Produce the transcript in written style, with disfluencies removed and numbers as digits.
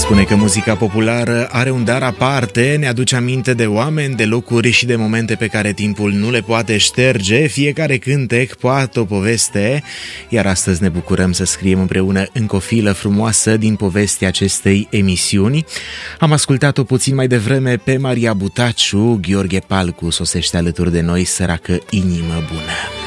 spune că muzica populară are un dar aparte, ne aduce aminte de oameni, de locuri și de momente pe care timpul nu le poate șterge, fiecare cântec poate o poveste, iar astăzi ne bucurăm să scriem împreună încă o filă frumoasă din povestea acestei emisiuni. Am ascultat-o puțin mai devreme pe Maria Butaciu, Gheorghe Palcu sosește alături de noi, Săracă inimă bună.